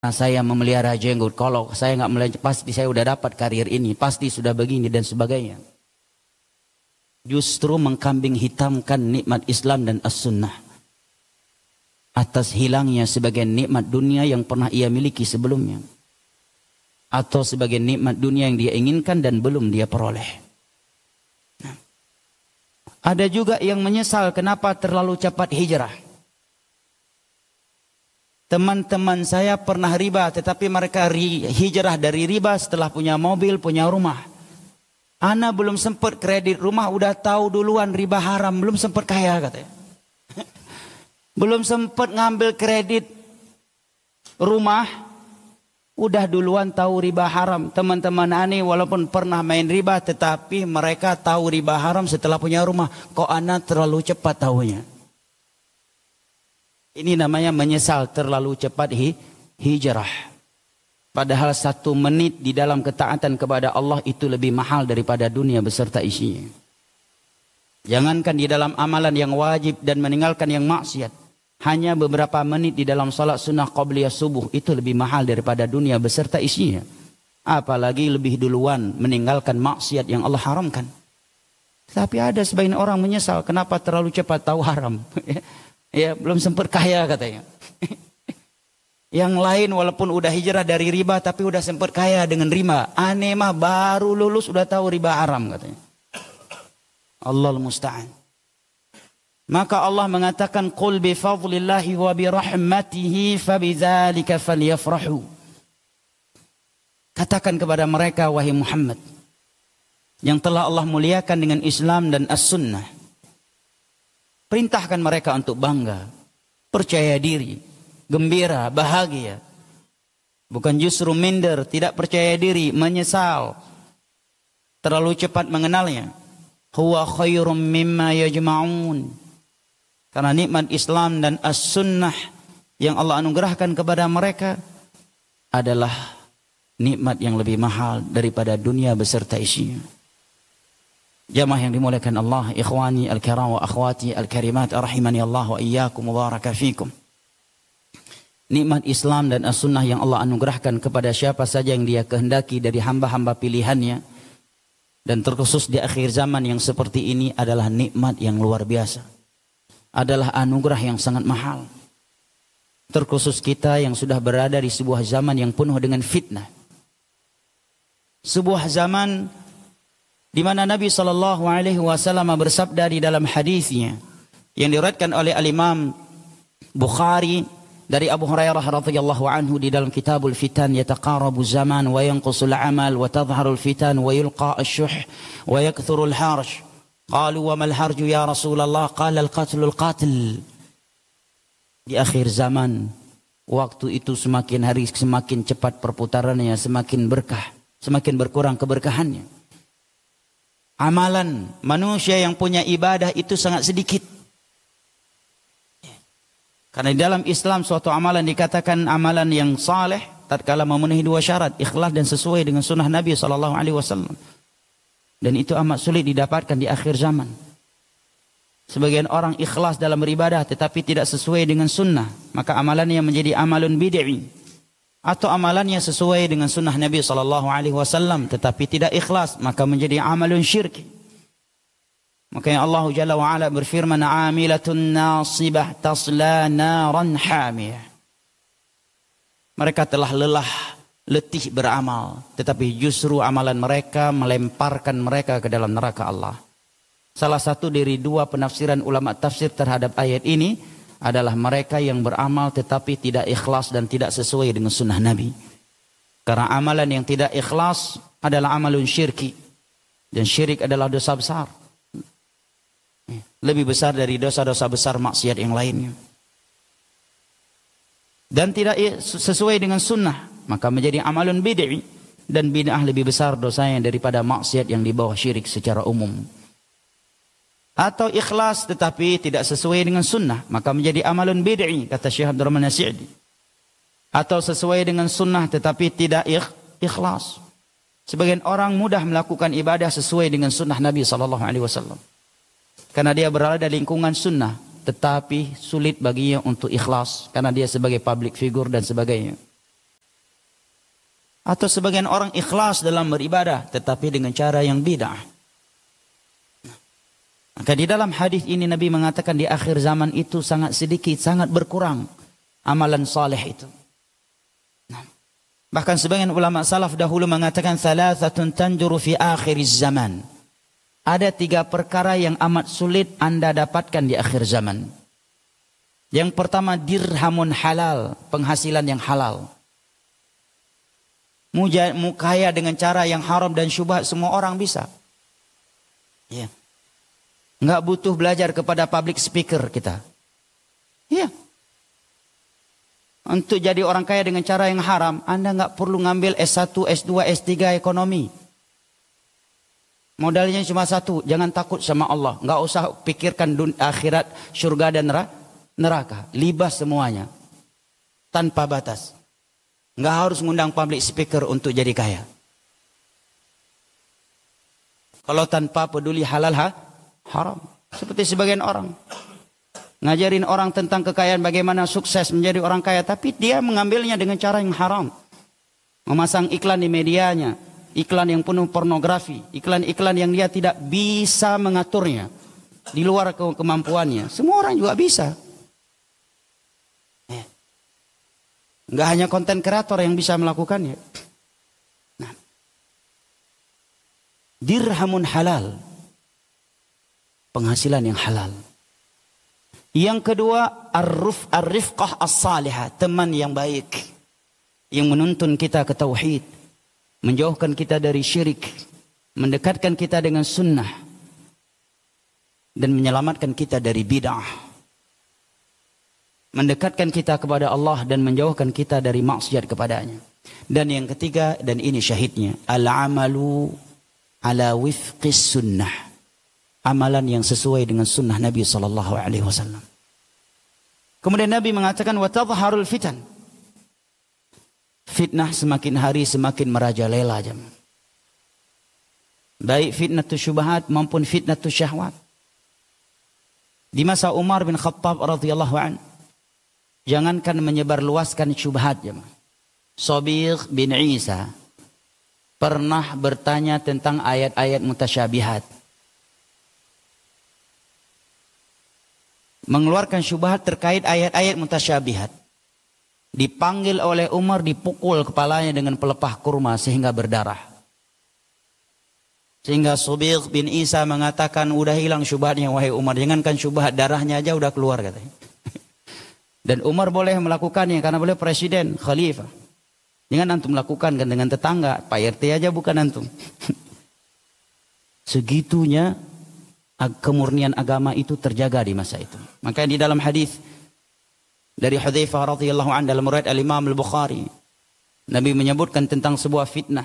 saya memelihara jenggot, kalau saya nggak melihara pasti saya udah dapat karir ini, pasti sudah begini dan sebagainya. Justru mengkambing hitamkan nikmat Islam dan as-sunnah atas hilangnya sebagian nikmat dunia yang pernah ia miliki sebelumnya, atau sebagian nikmat dunia yang dia inginkan dan belum dia peroleh. Nah, ada juga yang menyesal kenapa terlalu cepat hijrah. Teman-teman saya pernah riba, tetapi mereka hijrah dari riba setelah punya mobil, punya rumah. Ana belum sempat kredit rumah, udah tahu duluan riba haram, belum sempat kaya katanya. Belum sempat ngambil kredit rumah, udah duluan tahu riba haram. Teman-teman ani walaupun pernah main riba, tetapi mereka tahu riba haram setelah punya rumah. Kok ana terlalu cepat tahunya? Ini namanya menyesal terlalu cepat hijrah. Padahal 1 menit di dalam ketaatan kepada Allah itu lebih mahal daripada dunia beserta isinya. Jangankan di dalam amalan yang wajib dan meninggalkan yang maksiat. Hanya beberapa menit di dalam salat sunnah qabliyah subuh itu lebih mahal daripada dunia beserta isinya. Apalagi lebih duluan meninggalkan maksiat yang Allah haramkan. Tapi ada sebagian orang menyesal kenapa terlalu cepat tahu haram. Ya, belum sempat kaya katanya. Yang lain walaupun udah hijrah dari riba tapi udah sempat kaya dengan riba. Aneh mah baru lulus udah tahu riba haram katanya. Allahul musta'an. Maka Allah mengatakan qul bi fadlillahi wa bi rahmatihi fabidzalika falyafrahu. Katakan kepada mereka wahai Muhammad yang telah Allah muliakan dengan Islam dan as-sunnah. Perintahkan mereka untuk bangga, percaya diri, gembira, bahagia. Bukan justru minder, tidak percaya diri, menyesal. Terlalu cepat mengenalnya. Huwa khairum mimma yajma'un. Karena nikmat Islam dan as-sunnah yang Allah anugerahkan kepada mereka adalah nikmat yang lebih mahal daripada dunia beserta isinya. Jamaah yang dimuliakan Allah, ikhwani al-kiram wa akhwati al-karimat, rahimani Allah wa iyyakum wa baraka fikum. Nikmat Islam dan as-sunnah yang Allah anugerahkan kepada siapa saja yang dia kehendaki dari hamba-hamba pilihannya, dan terkhusus di akhir zaman yang seperti ini adalah nikmat yang luar biasa. Adalah anugerah yang sangat mahal. Terkhusus kita yang sudah berada di sebuah zaman yang penuh dengan fitnah. Sebuah zaman di mana Nabi SAW bersabda di dalam hadisnya yang diriwayatkan oleh Al-Imam Bukhari dari Abu Hurairah radhiyallahu anhu di dalam Kitabul Fitan, yataqarabu zaman wa yanqusul amal wa tadhharul fitan wa yulqa asy-syuh wa yakthurul harj. Qalu wa mal harju ya Rasulullah? Qala al-qatlul qatil. Di akhir zaman, waktu itu semakin hari semakin cepat perputarannya, semakin berkah, semakin berkurang keberkahannya. Amalan manusia yang punya ibadah itu sangat sedikit. Karena di dalam Islam suatu amalan dikatakan amalan yang saleh tatkala memenuhi 2 syarat, ikhlas dan sesuai dengan sunnah Nabi SAW. Dan itu amat sulit didapatkan di akhir zaman. Sebagian orang ikhlas dalam beribadah tetapi tidak sesuai dengan sunnah, maka amalannya menjadi amalun bid'i. Atau amalannya sesuai dengan sunnah Nabi SAW tetapi tidak ikhlas, maka menjadi amalun syirki. Makanya Allah Jalla wa'ala berfirman, amilatun nasibah tasla naran hamiyah. Mereka telah lelah, letih beramal, tetapi justru amalan mereka melemparkan mereka ke dalam neraka Allah. Salah satu dari 2 penafsiran ulama tafsir terhadap ayat ini adalah mereka yang beramal tetapi tidak ikhlas dan tidak sesuai dengan sunnah Nabi. Karena amalan yang tidak ikhlas adalah amalun syirki. Dan syirik adalah dosa besar. Lebih besar dari dosa-dosa besar maksiat yang lainnya. Dan tidak sesuai dengan sunnah, maka menjadi amalun bid'i. Dan bid'ah lebih besar dosanya daripada maksiat yang di bawah syirik secara umum. Atau ikhlas tetapi tidak sesuai dengan sunnah, maka menjadi amalun bid'i, kata Syekh Abdul Rahman As-Sa'di. Atau sesuai dengan sunnah tetapi tidak ikhlas. Sebagian orang mudah melakukan ibadah sesuai dengan sunnah Nabi SAW. Karena dia berada di lingkungan sunnah, tetapi sulit baginya untuk ikhlas. Karena dia sebagai public figure dan sebagainya. Atau sebagian orang ikhlas dalam beribadah tetapi dengan cara yang bid'ah. Maka di dalam hadis ini Nabi mengatakan di akhir zaman itu sangat sedikit, sangat berkurang amalan saleh itu. Nah, bahkan sebagian ulama salaf dahulu mengatakan thalathatun tanjuru fi akhiriz zaman. Ada 3 perkara yang amat sulit Anda dapatkan di akhir zaman. Yang pertama dirhamun halal, penghasilan yang halal. Kaya dengan cara yang haram dan syubhat semua orang bisa. Ya. Enggak butuh belajar kepada public speaker kita. Ya. Untuk jadi orang kaya dengan cara yang haram, Anda enggak perlu ngambil S1, S2, S3 ekonomi. Modalnya cuma 1, jangan takut sama Allah. Enggak usah pikirkan akhirat, surga dan neraka. Libas semuanya. Tanpa batas. Enggak harus ngundang public speaker untuk jadi kaya. Kalau tanpa peduli halal haram. Seperti sebagian orang. Ngajarin orang tentang kekayaan bagaimana sukses menjadi orang kaya. Tapi dia mengambilnya dengan cara yang haram. Memasang iklan di medianya. Iklan yang penuh pornografi. Iklan-iklan yang dia tidak bisa mengaturnya. Di luar kemampuannya. Semua orang juga bisa. Enggak hanya konten kreator yang bisa melakukannya. Nah. Dirhamun halal. Penghasilan yang halal. Yang kedua, ar-rifqah as-salihah. Teman yang baik. Yang menuntun kita ke tauhid. Menjauhkan kita dari syirik. Mendekatkan kita dengan sunnah. Dan menyelamatkan kita dari bid'ah. Mendekatkan kita kepada Allah dan menjauhkan kita dari maksiat kepadanya. Dan yang ketiga, dan ini syahidnya, al-amalu ala wifqis sunnah. Amalan yang sesuai dengan sunnah Nabi SAW. Kemudian Nabi mengatakan, wa tadharul fitan. Fitnah semakin hari semakin merajalela. Baik fitnatus syubhat maupun fitnatus syahwat. Di masa Umar bin Khattab radhiyallahu anhu, jangankan menyebarluaskan syubhat. Sabigh bin Isa pernah bertanya tentang ayat-ayat mutasyabihat. Mengeluarkan syubhat terkait ayat-ayat mutasyabihat. Dipanggil oleh Umar, dipukul kepalanya dengan pelepah kurma sehingga berdarah. Sehingga Sabigh bin Isa mengatakan, udah hilang syubhatnya wahai Umar. Jangankan syubhat, darahnya aja udah keluar katanya. Dan Umar boleh melakukannya karena boleh presiden, khalifah. Jangan antum lakukan kan dengan tetangga, Pak RT aja bukan antum. Segitunya kemurnian agama itu terjaga di masa itu. Maka di dalam hadis dari Hudzaifah radhiyallahu anhu dalam riwayat Al-Imam Al-Bukhari, Nabi menyebutkan tentang sebuah fitnah.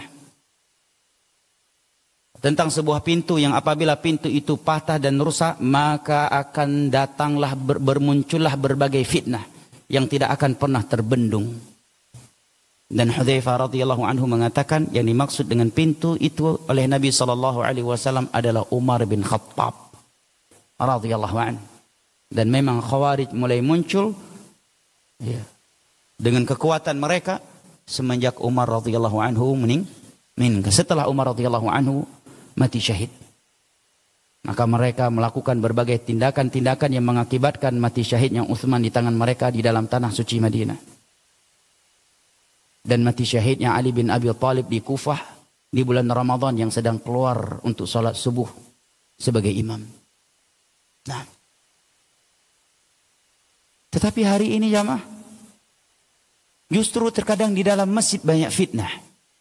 Tentang sebuah pintu yang apabila pintu itu patah dan rusak, maka akan datanglah bermuncullah berbagai fitnah yang tidak akan pernah terbendung. Dan Hudzaifah radhiyallahu anhu mengatakan yang dimaksud dengan pintu itu oleh Nabi SAW adalah Umar bin Khattab radhiyallahu anhu. Dan memang Khawarij mulai muncul dengan kekuatan mereka semenjak Umar radhiyallahu anhu meninggal. Setelah Umar radhiyallahu anhu mati syahid, maka mereka melakukan berbagai tindakan-tindakan yang mengakibatkan mati syahidnya Utsman di tangan mereka di dalam tanah suci Madinah. Dan mati syahidnya Ali bin Abi Thalib di Kufah di bulan Ramadan yang sedang keluar untuk salat subuh sebagai imam. Nah, tetapi hari ini jamaah, justru terkadang di dalam masjid banyak fitnah.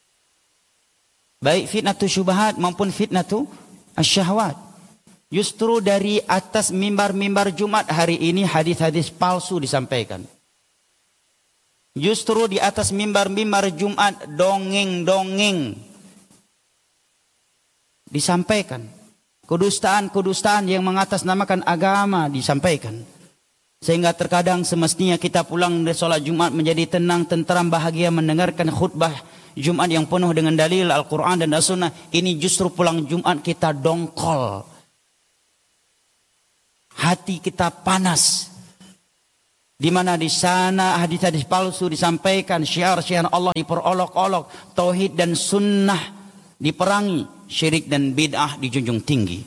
Baik fitnatu syubhat maupun fitnatu asyahwat. Justru dari atas mimbar-mimbar Jumat hari ini hadis-hadis palsu disampaikan. Justru di atas mimbar-mimbar Jumat dongeng-dongeng disampaikan. Kedustaan-kedustaan yang mengatasnamakan agama disampaikan. Sehingga terkadang semestinya kita pulang dari sholat Jumat menjadi tenang, tenteram, bahagia mendengarkan khutbah Jumat yang penuh dengan dalil Al-Quran dan As-Sunnah. Ini justru pulang Jumat kita dongkol. Hati kita panas. Di mana di sana hadis-hadis palsu disampaikan, syiar-syiar Allah diperolok-olok, tauhid dan sunnah diperangi, syirik dan bid'ah dijunjung tinggi.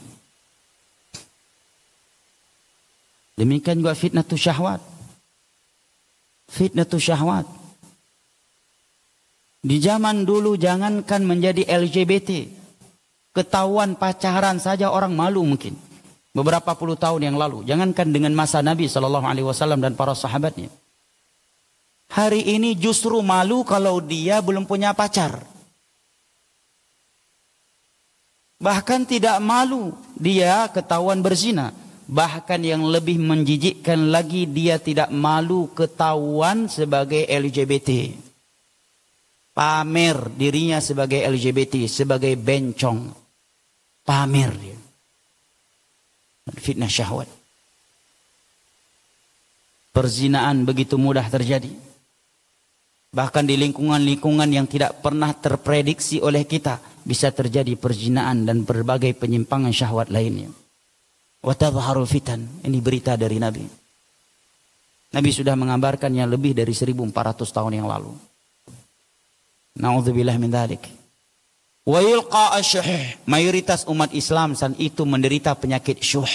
Demikian juga fitnatus syahwat. Fitnatus syahwat. Di zaman dulu jangankan menjadi LGBT, ketahuan pacaran saja orang malu mungkin. Beberapa puluh tahun yang lalu, jangankan dengan masa Nabi SAW dan para sahabatnya. Hari ini justru malu kalau dia belum punya pacar. Bahkan tidak malu dia ketahuan berzina. Bahkan yang lebih menjijikkan lagi, dia tidak malu ketahuan sebagai LGBT. Pamer dirinya sebagai LGBT, sebagai bencong. Pamer dia. Fitnah syahwat. Perzinaan begitu mudah terjadi. Bahkan di lingkungan-lingkungan yang tidak pernah terprediksi oleh kita, bisa terjadi perzinaan dan berbagai penyimpangan syahwat lainnya. Wa tadhharul fitan. Ini berita dari Nabi. Nabi sudah mengabarkannya lebih dari 1400 tahun yang lalu. Na'udzubillah min dzalik. Wa yulqa asyuh. Mayoritas umat Islam saat itu menderita penyakit syuh.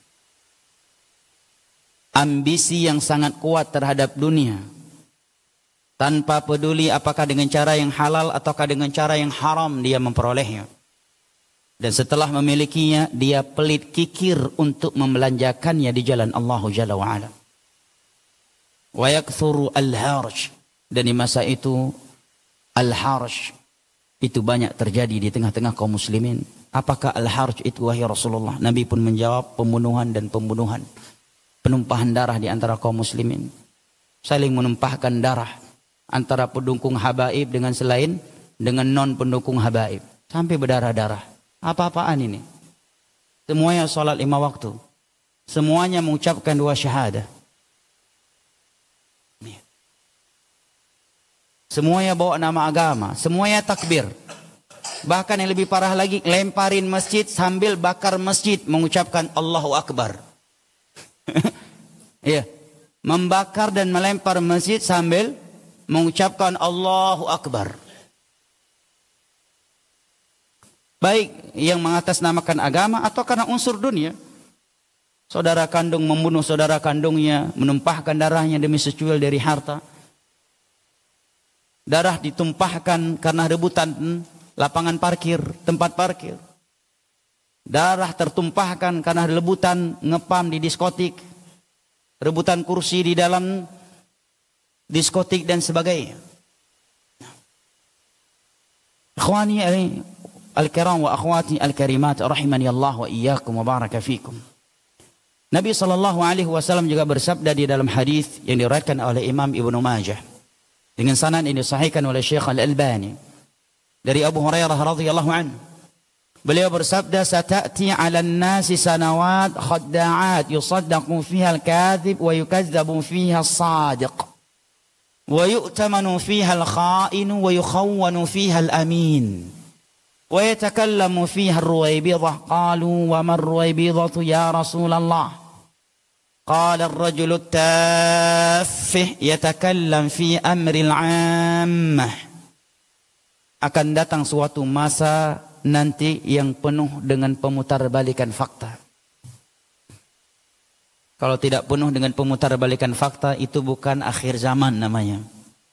Ambisi yang sangat kuat terhadap dunia. Tanpa peduli apakah dengan cara yang halal ataukah dengan cara yang haram dia memperolehnya. Dan setelah memilikinya, dia pelit kikir untuk membelanjakannya di jalan Allah Jalla wa'ala. Wa yakthuru al-harj. Dan di masa itu, al-harj itu banyak terjadi di tengah-tengah kaum muslimin. Apakah al-harj itu wahai Rasulullah? Nabi pun menjawab, pembunuhan dan pembunuhan. Penumpahan darah di antara kaum muslimin. Saling menumpahkan darah antara pendukung habaib dengan non pendukung habaib. Sampai berdarah-darah. Apa-apaan ini? Semuanya salat 5 waktu. Semuanya mengucapkan 2 syahadah. Semuanya bawa nama agama, semuanya takbir. Bahkan yang lebih parah lagi, lemparin masjid sambil bakar masjid mengucapkan Allahu Akbar. Iya, membakar dan melempar masjid sambil mengucapkan Allahu Akbar. Baik yang mengatasnamakan agama atau karena unsur dunia. Saudara kandung membunuh saudara kandungnya, menumpahkan darahnya demi secuil dari harta. Darah ditumpahkan karena rebutan lapangan parkir, tempat parkir. Darah tertumpahkan karena rebutan ngepam di diskotik. Rebutan kursi di dalam diskotik dan sebagainya. Ikhwani al-kiram wa akhwati al-karimat rahimani Allah wa iyyakum wa baraka fikum. Nabi SAW juga bersabda di dalam hadis yang diriwayatkan oleh Imam Ibnu Majah. Dengan sanad ini disahihkan oleh Syekh Al-Albani dari Abu Hurairah radhiyallahu anhu. Beliau bersabda, "Sata'ti 'alan nasi sanawat khadda'at yusaddaqu fiha al-kadhib wa yukazzabu fiha as-sadiq wa yu'tamanu fiha al-kha'in wa yukhawwanu fiha al-amin wa yatakallamu fiha ar-ruwaybidah." Qalu wa man ruwaybidatu ya Rasulullah? قال الرجل التافه يتكلم في أمر العامة. Akan datang suatu masa nanti yang penuh dengan pemutarbalikan fakta. Kalau tidak penuh dengan pemutarbalikan fakta, itu bukan akhir zaman namanya.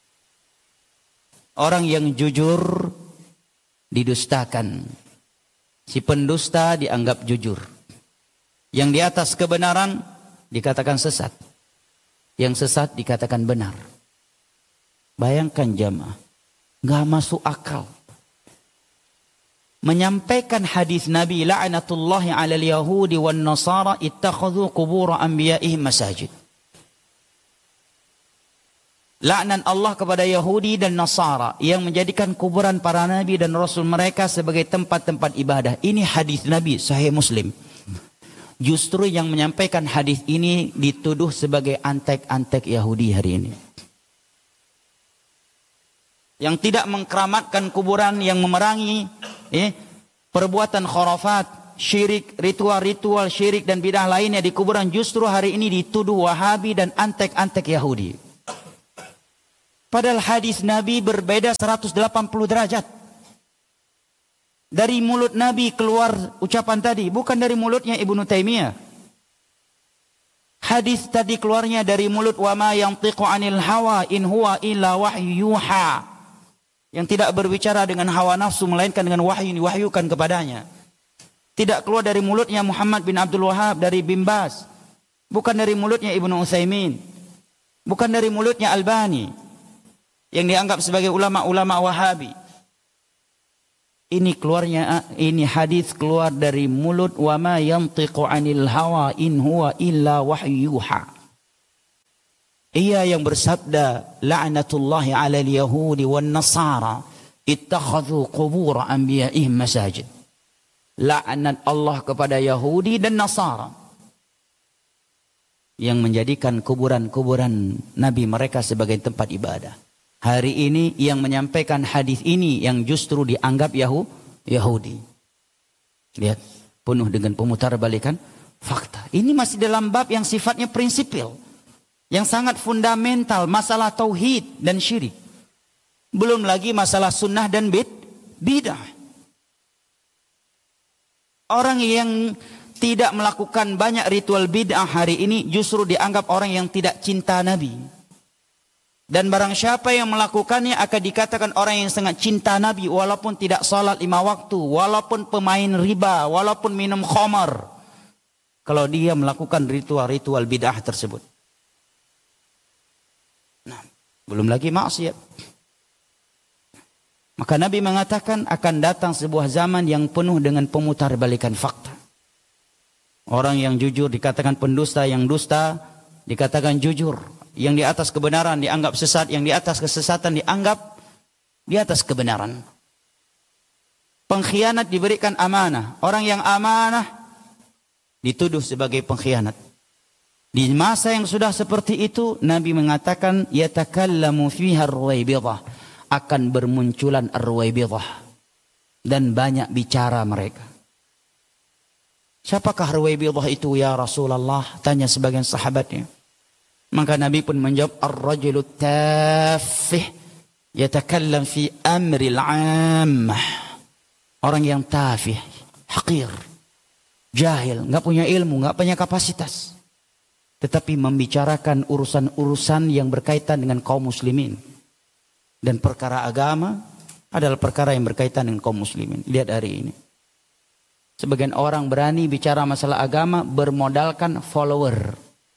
Orang yang jujur didustakan. Si pendusta dianggap jujur. Yang di atas kebenaran dikatakan sesat. Yang sesat dikatakan benar. Bayangkan jamaah, nggak masuk akal. Menyampaikan hadis Nabi, la'natullahi 'alal yahudi wan nasara ittakhadhu qubur anbiya'ihim masajid. Laknat Allah kepada Yahudi dan Nasara yang menjadikan kuburan para nabi dan rasul mereka sebagai tempat-tempat ibadah. Ini hadis Nabi Sahih Muslim. Justru yang menyampaikan hadis ini dituduh sebagai antek-antek Yahudi hari ini. Yang tidak mengkeramatkan kuburan, yang memerangi perbuatan khurafat, syirik, ritual-ritual syirik dan bidah lainnya di kuburan justru hari ini dituduh Wahabi dan antek-antek Yahudi. Padahal hadis Nabi berbeda 180 derajat. Dari mulut Nabi keluar ucapan tadi, bukan dari mulutnya Ibnu Taimiyah. Hadis tadi keluarnya dari mulut wa ma yantiqu 'anil hawa in huwa illa wahyu yuha. Yang tidak berbicara dengan hawa nafsu melainkan dengan wahyu diwahyukan kepadanya. Tidak keluar dari mulutnya Muhammad bin Abdul Wahhab, dari Bin Baz. Bukan dari mulutnya Ibnu Utsaimin. Bukan dari mulutnya Albani yang dianggap sebagai ulama-ulama Wahabi. Ini hadis keluar dari mulut wa ma yantiqu 'anil hawa in huwa illa wahyuha. Ia yang bersabda la'natullahi 'alal yahudi wan nasara ittakhadhu qubur anbiya'ihim masajid. Laknat Allah kepada Yahudi dan Nasara yang menjadikan kuburan-kuburan nabi mereka sebagai tempat ibadah. Hari ini yang menyampaikan hadis ini yang justru dianggap Yahudi. Lihat, penuh dengan pemutarbalikan fakta. Ini masih dalam bab yang sifatnya prinsipil, yang sangat fundamental, masalah tauhid dan syirik. Belum lagi masalah sunnah dan bidah. Orang yang tidak melakukan banyak ritual bid'ah hari ini justru dianggap orang yang tidak cinta Nabi. Dan barang siapa yang melakukannya akan dikatakan orang yang sangat cinta Nabi walaupun tidak salat 5 waktu, walaupun pemain riba, walaupun minum khamar. Kalau dia melakukan ritual-ritual bid'ah tersebut. Nah, belum lagi maksiat. Maka Nabi mengatakan akan datang sebuah zaman yang penuh dengan pemutarbalikan fakta. Orang yang jujur dikatakan pendusta, yang dusta dikatakan jujur. Yang di atas kebenaran dianggap sesat, yang di atas kesesatan dianggap di atas kebenaran. Pengkhianat diberikan amanah. Orang yang amanah dituduh sebagai pengkhianat. Di masa yang sudah seperti itu, Nabi mengatakan yatakallamu fiha ar-ruwaibidah, akan bermunculan ar-ruwaibidah dan banyak bicara mereka. Siapakah ruwaibidah itu ya Rasulullah? Tanya sebagian sahabatnya. Maka Nabi pun menjawab, ar-rajulu tafih yatakallam fi amril 'ammah. Orang yang tafih, hakir, jahil, enggak punya ilmu, enggak punya kapasitas, tetapi membicarakan urusan-urusan yang berkaitan dengan kaum muslimin. Dan perkara agama adalah perkara yang berkaitan dengan kaum muslimin. Lihat hari ini. Sebagian orang berani bicara masalah agama bermodalkan follower.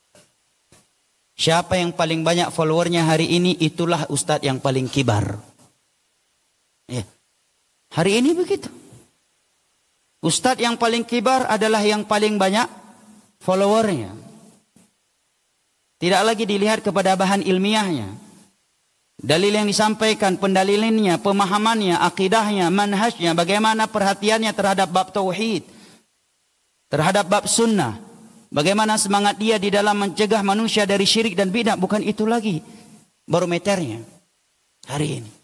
Siapa yang paling banyak followernya hari ini, itulah ustadz yang paling kibar. Ya. Hari ini begitu. Ustadz yang paling kibar adalah yang paling banyak followernya. Tidak lagi dilihat kepada bahan ilmiahnya. Dalil yang disampaikan, pendalilinnya, pemahamannya, akidahnya, manhajnya, bagaimana perhatiannya terhadap bab tauhid, terhadap bab sunnah. Bagaimana semangat dia di dalam mencegah manusia dari syirik dan bidah. Bukan itu lagi barometernya hari ini.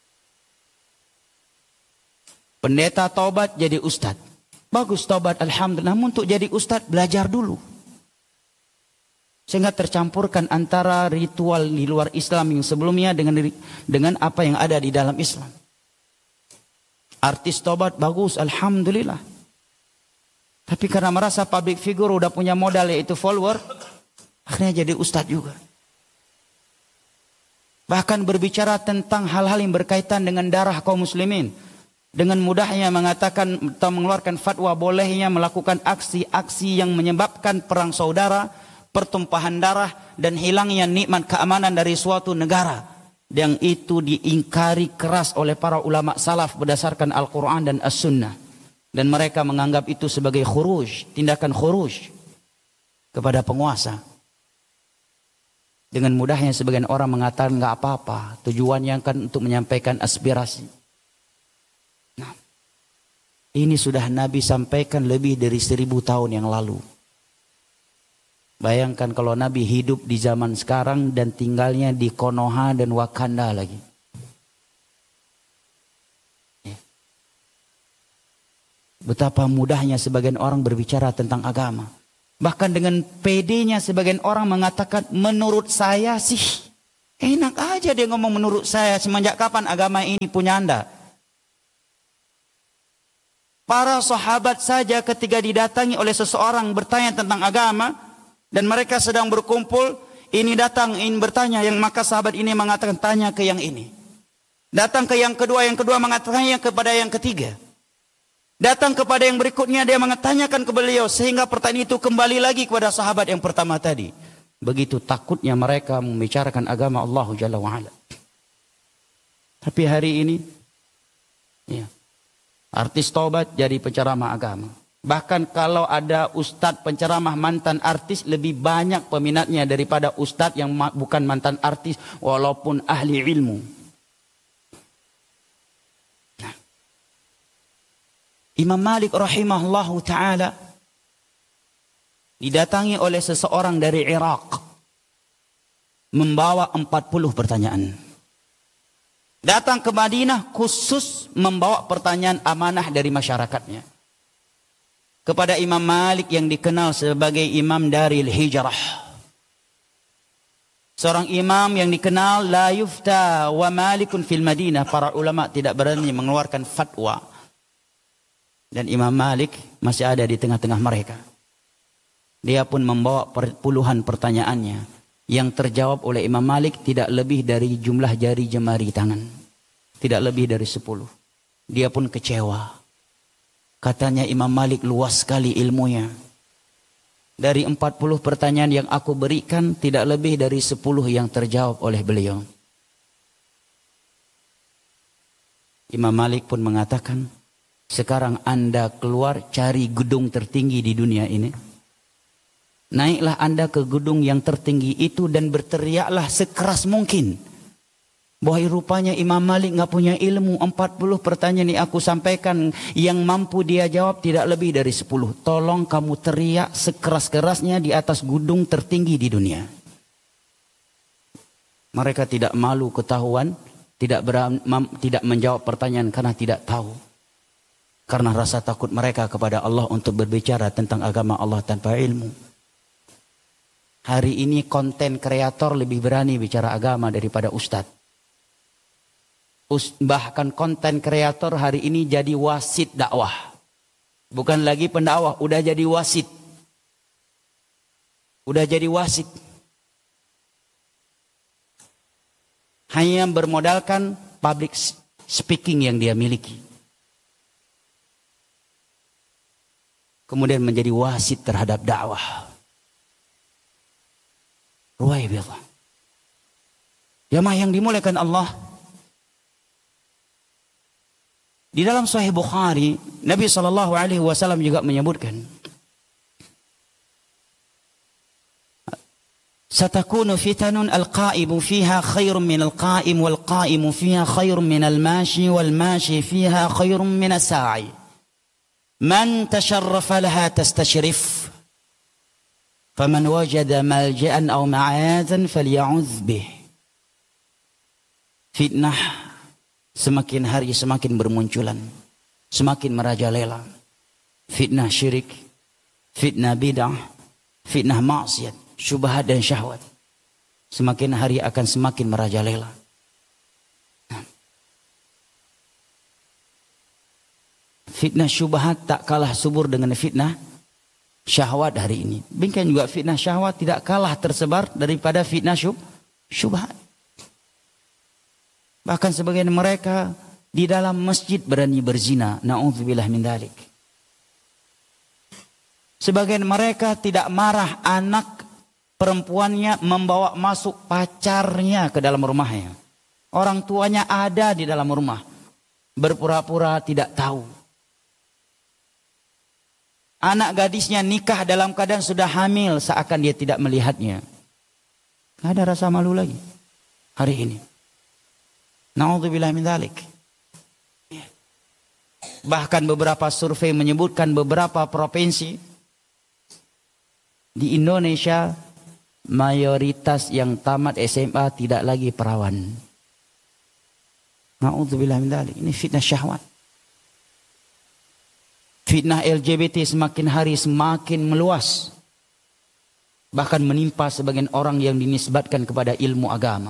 Pendeta taubat jadi ustadz. Bagus taubat, alhamdulillah. Namun untuk jadi ustadz belajar dulu. Sehingga tercampurkan antara ritual di luar Islam yang sebelumnya dengan apa yang ada di dalam Islam. Artis taubat bagus, alhamdulillah. Tapi karena merasa public figure udah punya modal yaitu follower, akhirnya jadi ustadz juga. Bahkan berbicara tentang hal-hal yang berkaitan dengan darah kaum muslimin. Dengan mudahnya mengatakan atau mengeluarkan fatwa bolehnya melakukan aksi-aksi yang menyebabkan perang saudara, pertumpahan darah, dan hilangnya nikmat keamanan dari suatu negara. Yang itu diingkari keras oleh para ulama salaf berdasarkan Al-Quran dan As-Sunnah. Dan mereka menganggap itu sebagai khuruj, tindakan khuruj kepada penguasa. Dengan mudahnya sebagian orang mengatakan nggak apa-apa, tujuannya kan untuk menyampaikan aspirasi. Nah, ini sudah Nabi sampaikan lebih dari 1000 tahun yang lalu. Bayangkan kalau Nabi hidup di zaman sekarang dan tinggalnya di Konoha dan Wakanda lagi. Betapa mudahnya sebagian orang berbicara tentang agama. Bahkan dengan pedenya sebagian orang mengatakan, menurut saya sih. Enak aja dia ngomong menurut saya. Semenjak kapan agama ini punya Anda? Para sahabat saja ketika didatangi oleh seseorang bertanya tentang agama. Dan mereka sedang berkumpul. Ini datang, ingin bertanya. Yang maka sahabat ini mengatakan, tanya ke yang ini. Datang ke yang kedua mengatakannya kepada yang ketiga. Datang kepada yang berikutnya, dia mengetanyakan ke beliau. Sehingga pertanyaan itu kembali lagi kepada sahabat yang pertama tadi. Begitu takutnya mereka membicarakan agama Allah Jalla wa'ala. Tapi hari ini, ya, artis tobat jadi penceramah agama. Bahkan kalau ada ustadz penceramah mantan artis, lebih banyak peminatnya daripada ustadz yang bukan mantan artis, walaupun ahli ilmu. Nah. Imam Malik rahimahullahu ta'ala didatangi oleh seseorang dari Irak, membawa 40 pertanyaan. Datang ke Madinah khusus membawa pertanyaan amanah dari masyarakatnya. Kepada Imam Malik yang dikenal sebagai Imam Daril Hijrah. Seorang imam yang dikenal la yufta wa malikun fil Madinah. Para ulama tidak berani mengeluarkan fatwa. Dan Imam Malik masih ada di tengah-tengah mereka. Dia pun membawa puluhan pertanyaannya. Yang terjawab oleh Imam Malik tidak lebih dari jumlah jari jemari tangan. Tidak lebih dari 10. Dia pun kecewa. Katanya Imam Malik luas sekali ilmunya. Dari 40 pertanyaan yang aku berikan, tidak lebih dari 10 yang terjawab oleh beliau. Imam Malik pun mengatakan, sekarang Anda keluar cari gedung tertinggi di dunia ini. Naiklah Anda ke gedung yang tertinggi itu dan berteriaklah sekeras mungkin. Bahwa rupanya Imam Malik nggak punya ilmu. 40 pertanyaan yang aku sampaikan, yang mampu dia jawab tidak lebih dari 10. Tolong kamu teriak sekeras-kerasnya di atas gedung tertinggi di dunia. Mereka tidak malu ketahuan, tidak menjawab pertanyaan karena tidak tahu. Karena rasa takut mereka kepada Allah untuk berbicara tentang agama Allah tanpa ilmu. Hari ini konten kreator lebih berani bicara agama daripada ustadz. Bahkan konten kreator hari ini jadi wasit dakwah. Bukan lagi pendakwah, udah jadi wasit. Udah jadi wasit. Hanya bermodalkan public speaking yang dia miliki. Kemudian menjadi wasit terhadap dakwah. Ruwaibillah. Jamaah yang dimuliakan Allah. Di dalam Sahih Bukhari, Nabi SAW juga menyebutkan, Satakunu fitanun al-qa'imu fiha khairun min al-qa'im wal-qa'imu fiha khairun min al-mashi wal-mashi fiha khairun min as-sa'i. Man tasharrafa laha tastashrif. Faman wajada malja'an aw ma'adan falya'udh bih. Fitnah semakin hari semakin bermunculan, semakin merajalela. Fitnah syirik, fitnah bid'ah, fitnah maksiat, syubhat dan syahwat. Semakin hari akan semakin merajalela. Fitnah syubhat tak kalah subur dengan fitnah syahwat hari ini. Demikian juga fitnah syahwat tidak kalah tersebar daripada fitnah syubhat. Bahkan sebagian mereka di dalam masjid berani berzina. Na'udzubillah min dzalik. Sebagian mereka tidak marah anak perempuannya membawa masuk pacarnya ke dalam rumahnya. Orang tuanya ada di dalam rumah. Berpura-pura tidak tahu. Anak gadisnya nikah dalam keadaan sudah hamil seakan dia tidak melihatnya. Tidak ada rasa malu lagi hari ini. Na'udzubillah min dzalik. Bahkan beberapa survei menyebutkan beberapa provinsi di Indonesia mayoritas yang tamat SMA tidak lagi perawan. Na'udzubillah min dzalik. Ini fitnah syahwat. Fitnah LGBT semakin hari semakin meluas. Bahkan menimpa sebagian orang yang dinisbatkan kepada ilmu agama.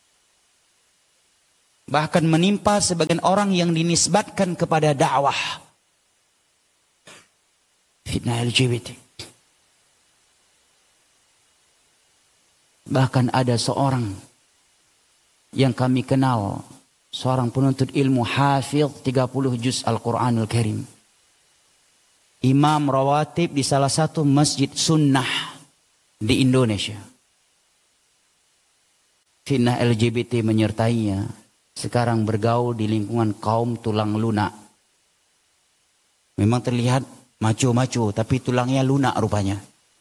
Bahkan menimpa sebagian orang yang dinisbatkan kepada dakwah. Fitnah LGBT. Bahkan ada seorang yang kami kenal, seorang penuntut ilmu hafidh 30 juz Al-Quranul Karim. Imam rawatib di salah satu masjid sunnah di Indonesia. Fitnah LGBT menyertainya. Sekarang bergaul di lingkungan kaum tulang lunak. Memang terlihat maco-maco, tapi tulangnya lunak rupanya.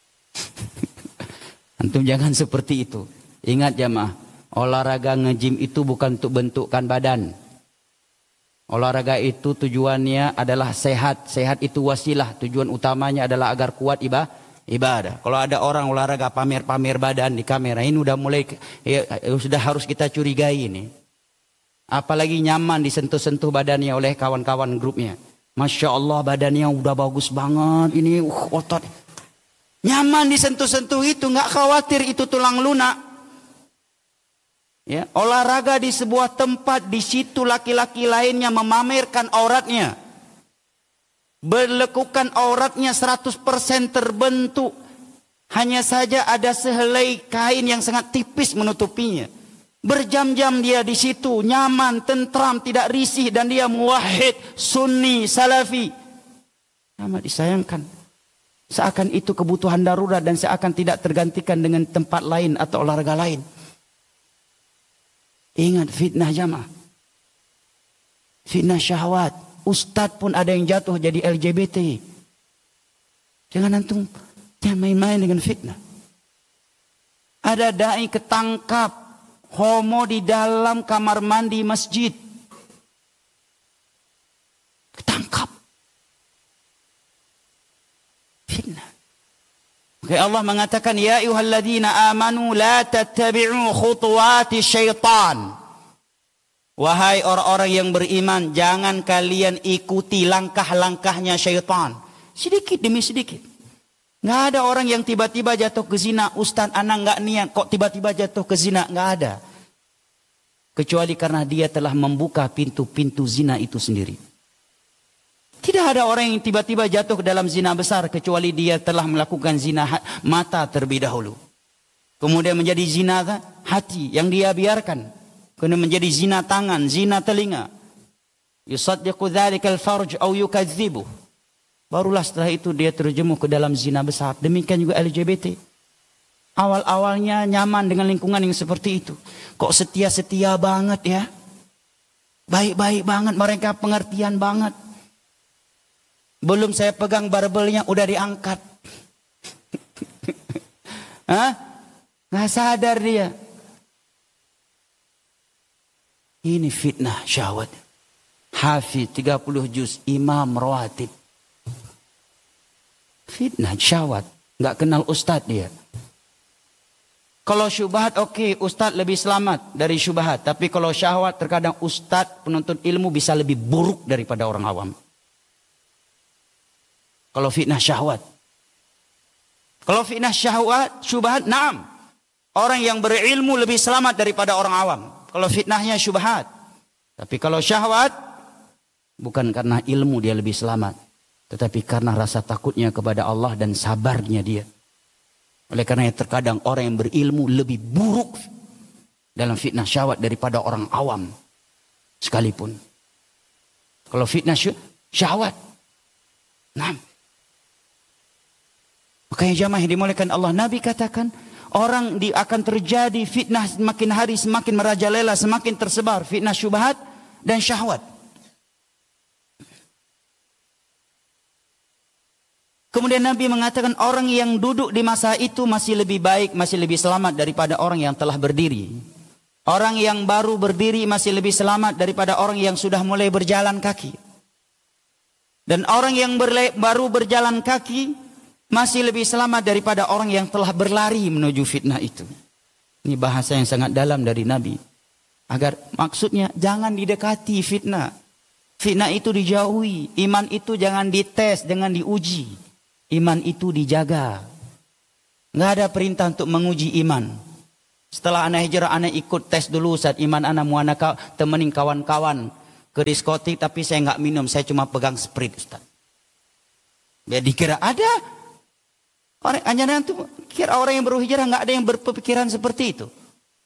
Antum jangan seperti itu. Ingat jamaah, olahraga nge-gym itu bukan untuk bentukkan badan. Olahraga itu tujuannya adalah sehat. Sehat itu wasilah. Tujuan utamanya adalah agar kuat ibadah. Kalau ada orang olahraga pamer-pamer badan di kamera, ini udah mulai sudah harus kita curigai ini. Apalagi nyaman disentuh-sentuh badannya oleh kawan-kawan grupnya. Masya Allah badannya udah bagus banget. Ini otot. Nyaman disentuh-sentuh itu, nggak khawatir itu tulang lunak. Ya, olahraga di sebuah tempat, di situ laki-laki lainnya memamerkan auratnya. Berlekukan auratnya 100% terbentuk. Hanya saja ada sehelai kain yang sangat tipis menutupinya. Berjam-jam dia di situ, nyaman, tentram, tidak risih, dan dia muwahhid, sunni, salafi. Amat disayangkan. Seakan itu kebutuhan darurat dan seakan tidak tergantikan dengan tempat lain atau olahraga lain. Ingat fitnah jamaah. Fitnah syahwat. Ustadz pun ada yang jatuh jadi LGBT. Jangan antum main-main dengan fitnah. Ada dai ketangkap homo di dalam kamar mandi masjid. Ketangkap. Fitnah. Oke, Allah mengatakan ya ayyuhalladzina amanu la tattabi'u khutuwati syaitan. Wahai orang-orang yang beriman, jangan kalian ikuti langkah-langkahnya syaitan. Sedikit demi sedikit. Nggak ada orang yang tiba-tiba jatuh ke zina. Ustaz, anak nggak niat kok tiba-tiba jatuh ke zina. Nggak ada. Kecuali karena dia telah membuka pintu-pintu zina itu sendiri. Tidak ada orang yang tiba-tiba jatuh ke dalam zina besar. Kecuali dia telah melakukan zina mata terlebih dahulu. Kemudian menjadi zina hati yang dia biarkan. Kemudian menjadi zina tangan, zina telinga. Yusaddiqu dhalikal farj au yukadzibuh. Barulah setelah itu dia terjemuh ke dalam zina besar. Demikian juga LGBT. Awal-awalnya nyaman dengan lingkungan yang seperti itu. Kok setia-setia banget ya. Baik-baik banget, mereka pengertian banget. Belum saya pegang barbelnya udah diangkat. Hah? Nggak sadar dia. Ini fitnah syahwat. Hafiz 30 juz, imam rawatib. Fitnah syahwat. Nggak kenal ustadz dia. Kalau syubhat oke, ustadz lebih selamat dari syubhat. Tapi kalau syahwat terkadang ustadz penuntut ilmu bisa lebih buruk daripada orang awam. Kalau fitnah syahwat. Kalau fitnah syahwat, syubhat, naam. Orang yang berilmu lebih selamat daripada orang awam. Kalau fitnahnya syubhat. Tapi kalau syahwat, bukan karena ilmu dia lebih selamat. Tetapi karena rasa takutnya kepada Allah dan sabarnya dia. Oleh karena terkadang orang yang berilmu lebih buruk dalam fitnah syahwat daripada orang awam. Sekalipun. Kalau fitnah syahwat. Naam. Makanya jamaah yang dimuliakan Allah, Nabi katakan, orang akan terjadi fitnah semakin hari semakin merajalela, semakin tersebar fitnah syubhat dan syahwat. Kemudian Nabi mengatakan orang yang duduk di masa itu masih lebih baik, masih lebih selamat daripada orang yang telah berdiri. Orang yang baru berdiri masih lebih selamat daripada orang yang sudah mulai berjalan kaki. Dan orang yang baru berjalan kaki masih lebih selamat daripada orang yang telah berlari menuju fitnah itu. Ini bahasa yang sangat dalam dari Nabi. Agar maksudnya jangan didekati fitnah. Fitnah itu dijauhi. Iman itu jangan dites, jangan diuji. Iman itu dijaga. Nggak ada perintah untuk menguji iman. Setelah anak hijrah, anak ikut tes dulu saat iman anak mau anak temenin kawan-kawan ke diskotik, tapi saya nggak minum, saya cuma pegang Sprite, Ustaz. Dia dikira ada. Kira orang yang baru hijrah nggak ada yang berpikiran seperti itu.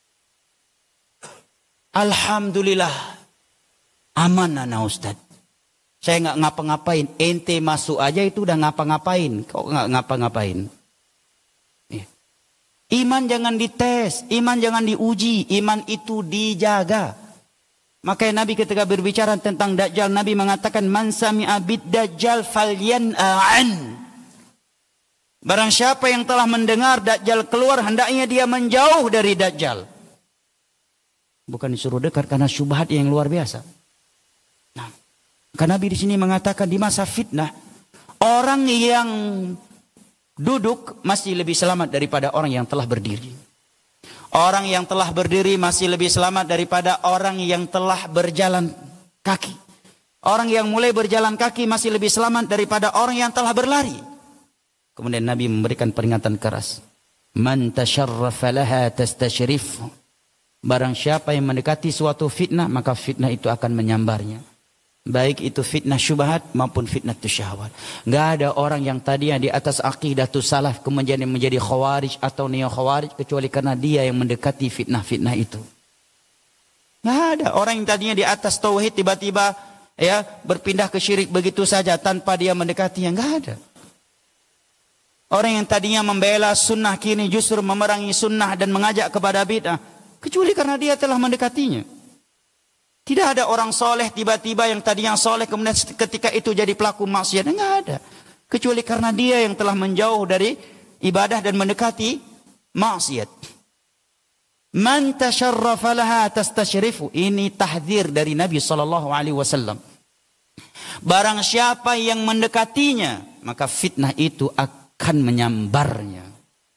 Alhamdulillah. Aman anak Ustaz. Saya nggak ngapa-ngapain. Ente masuk aja itu udah ngapa-ngapain. Kok nggak ngapa-ngapain? Ya. Iman jangan dites. Iman jangan diuji. Iman itu dijaga. Makanya Nabi ketika berbicara tentang Dajjal, Nabi mengatakan, Man sami'a bid Dajjal falyan'an. Barang siapa yang telah mendengar Dajjal keluar, hendaknya dia menjauh dari Dajjal. Bukan disuruh dekat karena syubhat yang luar biasa. Nah, karena Nabi di sini mengatakan di masa fitnah, orang yang duduk masih lebih selamat daripada orang yang telah berdiri. Orang yang telah berdiri masih lebih selamat daripada orang yang telah berjalan kaki. Orang yang mulai berjalan kaki masih lebih selamat daripada orang yang telah berlari. Kemudian Nabi memberikan peringatan keras. Man tasharrafa laha tastashrif. Barang siapa yang mendekati suatu fitnah, maka fitnah itu akan menyambarnya. Baik itu fitnah syubhat maupun fitnah syahwat. Enggak ada orang yang tadinya di atas aqidatus salaf kemudian menjadi khawarij atau neo khawarij kecuali karena dia yang mendekati fitnah-fitnah itu. Enggak ada orang yang tadinya di atas tauhid tiba-tiba ya berpindah ke syirik begitu saja tanpa dia mendekatinya. Enggak ada. Orang yang tadinya membela sunnah kini justru memerangi sunnah dan mengajak kepada bid'ah kecuali karena dia telah mendekatinya. Tidak ada orang soleh tiba-tiba yang tadinya soleh kemudian ketika itu jadi pelaku maksiat. Enggak ada. Kecuali karena dia yang telah menjauh dari ibadah dan mendekati maksiat. Man tasharrafa laha tastashrifu. Ini tahdzir dari Nabi SAW. Barang siapa yang mendekatinya, maka fitnah itu akan menyambarnya.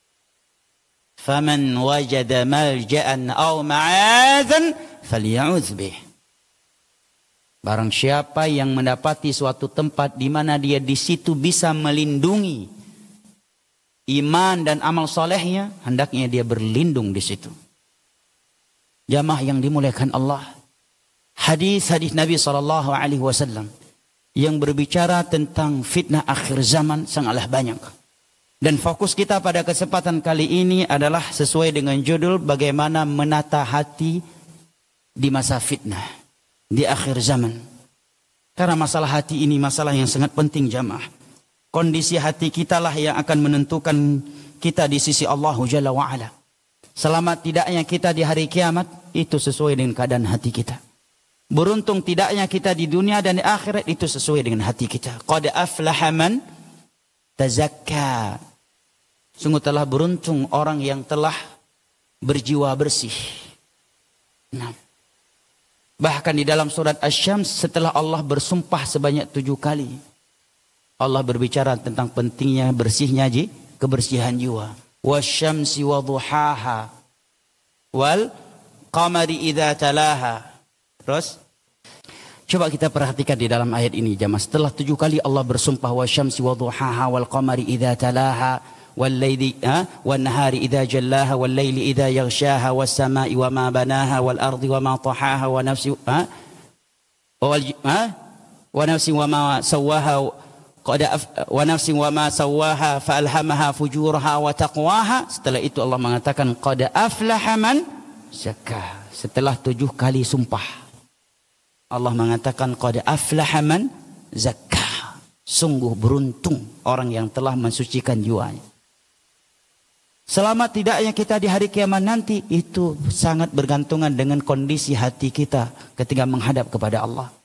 Faman wajada malja'an aw ma'adzan falya'udz bih. Barang siapa yang mendapati suatu tempat di mana dia di situ bisa melindungi iman dan amal solehnya, hendaknya dia berlindung di situ. Jamaah yang dimuliakan Allah, hadis-hadis Nabi SAW yang berbicara tentang fitnah akhir zaman sangatlah banyak. Dan fokus kita pada kesempatan kali ini adalah sesuai dengan judul bagaimana menata hati di masa fitnah. Di akhir zaman. Karena masalah hati ini masalah yang sangat penting jamaah. Kondisi hati kita lah yang akan menentukan kita di sisi Allah Jalla wa'ala. Selamat tidaknya kita di hari kiamat, itu sesuai dengan keadaan hati kita. Beruntung tidaknya kita di dunia dan di akhirat, itu sesuai dengan hati kita. Qad aflaha man tazakka. Sungguh telah beruntung orang yang telah berjiwa bersih. Nah. Bahkan di dalam surat Asy-Syams setelah Allah bersumpah sebanyak 7 kali. Allah berbicara tentang pentingnya bersihnya kebersihan jiwa. Wasyamsi wadhuhaha wal qamari idza talaha. Terus coba kita perhatikan di dalam ayat ini jamaah. Setelah 7 kali Allah bersumpah wasyamsi wadhuhaha wal qamari idza talaha. والليل والنهار إذا جلاها والليل إذا يغشاها والسماء وما بناها والأرض وما طحاها ونفس وما سواها ونفس وما سواها فألهمها فجورها وتقواها. Setelah itu Allah mengatakan qad aflaha man zakkaha. Setelah 7 kali sumpah Allah mengatakan qad aflaha man zakkaha. Sungguh beruntung orang yang telah mensucikan jiwanya. Selamat tidaknya kita di hari kiamat nanti, itu sangat bergantungan dengan kondisi hati kita ketika menghadap kepada Allah.